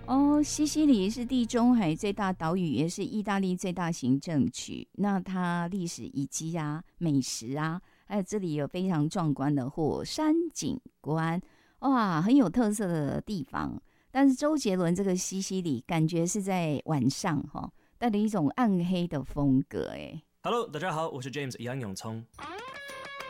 哦，西西里是地中海最大岛屿，也是意大利最大行政区。那它历史遗迹啊、美食啊，还有这里有非常壮观的火山景观，哇，很有特色的地方。但是周杰伦这个西西里，感觉是在晚上哈，带着一种暗黑的风格，哎。 Hello，大家好，我是 James 杨永聪。